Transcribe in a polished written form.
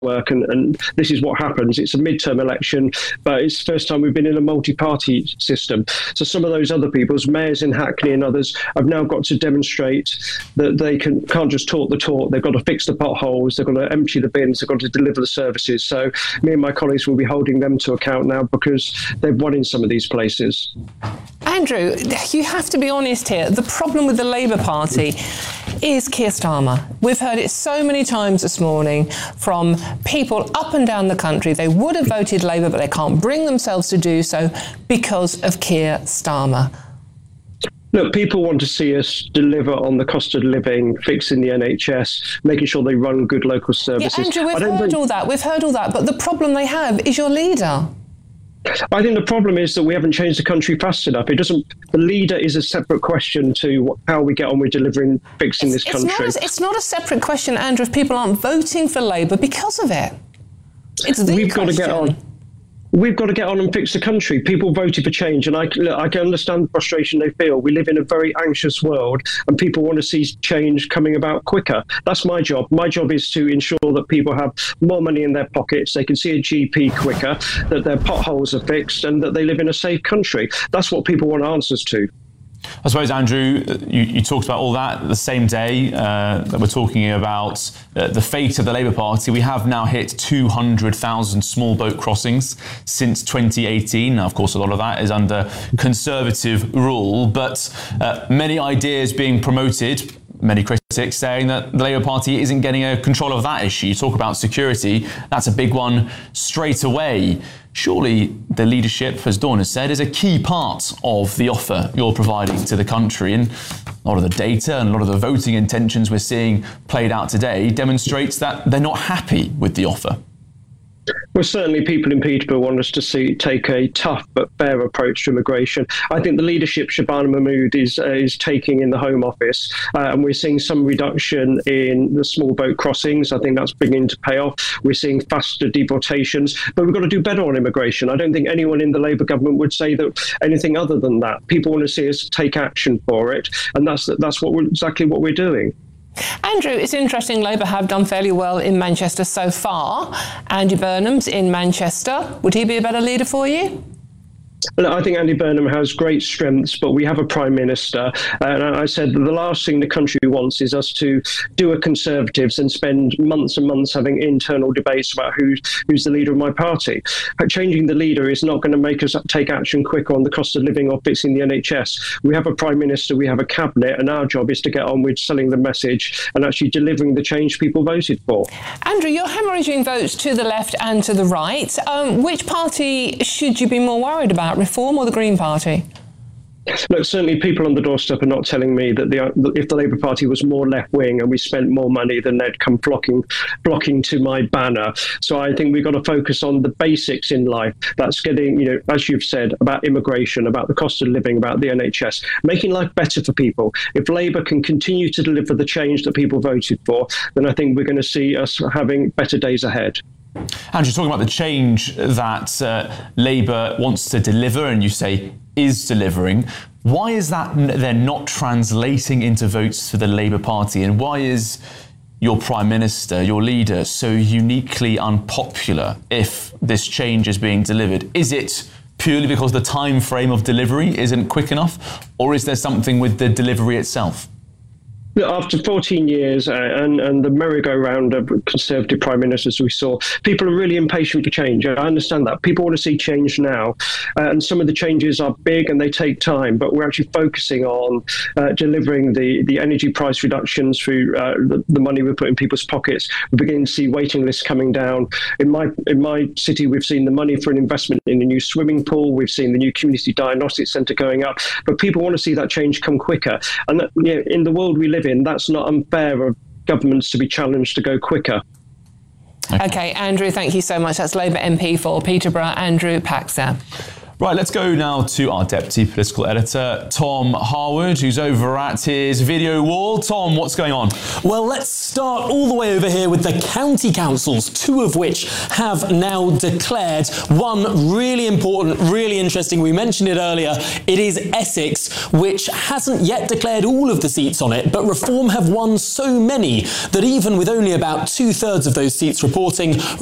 work, and this is what happens. It's a midterm election, but it's the first time we've been in a multi-party system. So some of those other people's mayors in Hackney and others have now got to demonstrate that they can't just talk the talk. They've got to fix the potholes, they've got to empty the bins, they've got to deliver the services. So me and my colleagues will be holding them to account now because they've won in some of these places. Andrew, you have to be honest here. The problem with the Labour Party is Keir Starmer. We've heard it so many times this morning from people up and down the country. They would have voted Labour, but they can't bring themselves to do so because of Keir Starmer. Look, people want to see us deliver on the cost of living, fixing the NHS, making sure they run good local services. Yeah, Andrew, we've heard all that, but the problem they have is your leader. I think the problem is that we haven't changed the country fast enough. The leader is a separate question to how we get on with fixing this country. It's not a separate question, Andrew, if people aren't voting for Labour because of it. We've got to get on. We've got to get on and fix the country. People voted for change, and I can understand the frustration they feel. We live in a very anxious world, and people want to see change coming about quicker. That's my job. My job is to ensure that people have more money in their pockets, they can see a GP quicker, that their potholes are fixed, and that they live in a safe country. That's what people want answers to. I suppose, Andrew, you talked about all that the same day that we're talking about the fate of the Labour Party. We have now hit 200,000 small boat crossings since 2018. Now, of course, a lot of that is under Conservative rule, but many ideas being promoted, many critics saying that the Labour Party isn't getting a control of that issue. You talk about security, that's a big one straight away. Surely the leadership, as Dawn has said, is a key part of the offer you're providing to the country. And a lot of the data and a lot of the voting intentions we're seeing played out today demonstrates that they're not happy with the offer. Well, certainly people in Peterborough want us to take a tough but fair approach to immigration. I think the leadership Shabana Mahmood is taking in the Home Office, and we're seeing some reduction in the small boat crossings. I think that's beginning to pay off. We're seeing faster deportations, but we've got to do better on immigration. I don't think anyone in the Labour government would say that anything other than that. People want to see us take action for it, and that's exactly what we're doing. Andrew, it's interesting, Labour have done fairly well in Manchester so far. Andy Burnham's in Manchester. Would he be a better leader for you? I think Andy Burnham has great strengths, but we have a Prime Minister. And I said that the last thing the country wants is us to do a Conservatives and spend months and months having internal debates about who's the leader of my party. Changing the leader is not going to make us take action quicker on the cost of living or fixing the NHS. We have a Prime Minister, we have a cabinet, and our job is to get on with selling the message and actually delivering the change people voted for. Andrew, you're hemorrhaging votes to the left and to the right. Which party should you be more worried about? Reform or the Green Party? Look, certainly people on the doorstep are not telling me that if the Labour Party was more left-wing and we spent more money, then they'd come flocking to my banner. So I think we've got to focus on the basics in life. That's getting, as you've said, about immigration, about the cost of living, about the NHS, making life better for people. If Labour can continue to deliver the change that people voted for, then I think we're going to see us having better days ahead. Andrew, talking about the change that Labour wants to deliver, and you say is delivering, why is that they're not translating into votes for the Labour Party? And why is your Prime Minister, your leader, so uniquely unpopular if this change is being delivered? Is it purely because the time frame of delivery isn't quick enough, or is there something with the delivery itself? After 14 years and the merry-go-round of Conservative Prime Ministers we saw, people are really impatient for change. I understand that. People want to see change now. And some of the changes are big and they take time, but we're actually focusing on delivering the energy price reductions through the money we put in people's pockets. We're beginning to see waiting lists coming down. In my city, we've seen the money for an investment in a new swimming pool. We've seen the new community diagnostic centre going up. But people want to see that change come quicker. And in the world we live in, that's not unfair of governments to be challenged to go quicker. Okay, Andrew, thank you so much. That's Labour MP for Peterborough, Andrew Paxter. Right, let's go now to our deputy political editor, Tom Harwood, who's over at his video wall. Tom, what's going on? Well, let's start all the way over here with the county councils, 2 of which have now declared. One really important, really interesting. We mentioned it earlier. It is Essex, which hasn't yet declared all of the seats on it, but Reform have won so many that even with only about 2/3 of those seats reporting,